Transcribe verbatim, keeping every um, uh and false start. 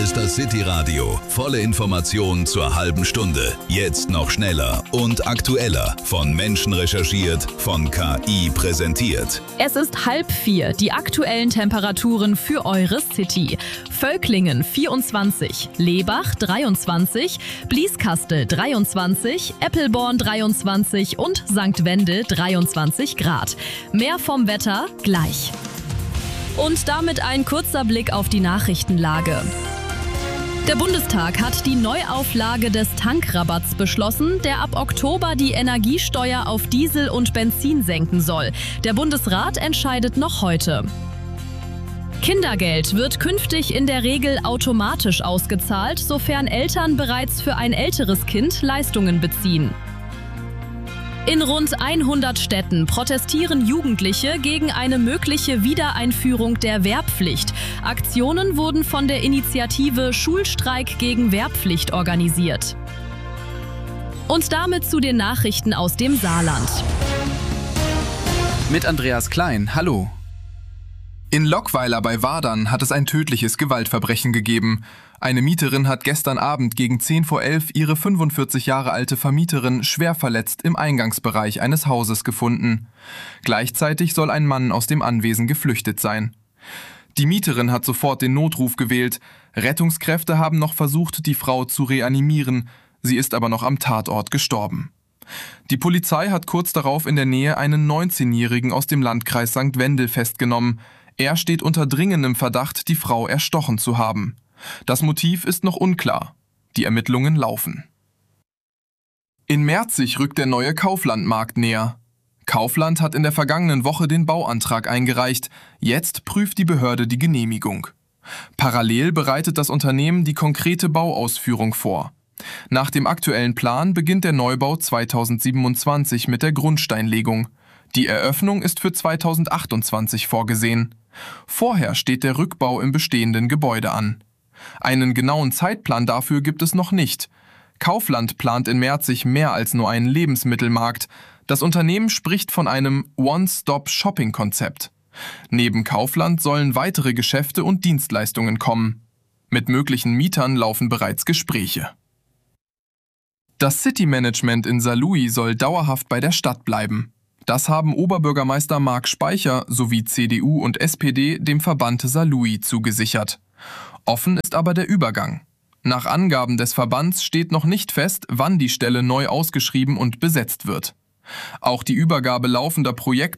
ist das City Radio. Volle Informationen zur halben Stunde. Jetzt noch schneller und aktueller. Von Menschen recherchiert, von K I präsentiert. Es ist halb vier. Die aktuellen Temperaturen für eure City. Völklingen vierundzwanzig, Lebach dreiundzwanzig, Blieskastel dreiundzwanzig, Eppelborn dreiundzwanzig und Sankt Wende dreiundzwanzig Grad. Mehr vom Wetter gleich. Und damit ein kurzer Blick auf die Nachrichtenlage. Der Bundestag hat die Neuauflage des Tankrabatts beschlossen, der ab Oktober die Energiesteuer auf Diesel und Benzin senken soll. Der Bundesrat entscheidet noch heute. Kindergeld wird künftig in der Regel automatisch ausgezahlt, sofern Eltern bereits für ein älteres Kind Leistungen beziehen. In rund hundert Städten protestieren Jugendliche gegen eine mögliche Wiedereinführung der Wehrpflicht. Aktionen wurden von der Initiative Schulstreik gegen Wehrpflicht organisiert. Und damit zu den Nachrichten aus dem Saarland. Mit Andreas Klein, hallo. In Lockweiler bei Wadern hat es ein tödliches Gewaltverbrechen gegeben. Eine Mieterin hat gestern Abend gegen zehn vor elf ihre fünfundvierzig Jahre alte Vermieterin schwer verletzt im Eingangsbereich eines Hauses gefunden. Gleichzeitig soll ein Mann aus dem Anwesen geflüchtet sein. Die Mieterin hat sofort den Notruf gewählt. Rettungskräfte haben noch versucht, die Frau zu reanimieren. Sie ist aber noch am Tatort gestorben. Die Polizei hat kurz darauf in der Nähe einen neunzehnjährigen aus dem Landkreis Sankt Wendel festgenommen. Er steht unter dringendem Verdacht, die Frau erstochen zu haben. Das Motiv ist noch unklar. Die Ermittlungen laufen. In Merzig rückt der neue Kauflandmarkt näher. Kaufland hat in der vergangenen Woche den Bauantrag eingereicht. Jetzt prüft die Behörde die Genehmigung. Parallel bereitet das Unternehmen die konkrete Bauausführung vor. Nach dem aktuellen Plan beginnt der Neubau zweitausendsiebenundzwanzig mit der Grundsteinlegung. Die Eröffnung ist für zweitausendachtundzwanzig vorgesehen. Vorher steht der Rückbau im bestehenden Gebäude an. Einen genauen Zeitplan dafür gibt es noch nicht. Kaufland plant in Merzig mehr als nur einen Lebensmittelmarkt. Das Unternehmen spricht von einem One-Stop-Shopping-Konzept. Neben Kaufland sollen weitere Geschäfte und Dienstleistungen kommen. Mit möglichen Mietern laufen bereits Gespräche. Das City-Management in Saarlouis soll dauerhaft bei der Stadt bleiben. Das haben Oberbürgermeister Marc Speicher sowie C D U und S P D dem Verband Saarlouis zugesichert. Offen ist aber der Übergang. Nach Angaben des Verbands steht noch nicht fest, wann die Stelle neu ausgeschrieben und besetzt wird. Auch die Übergabe laufender Projekte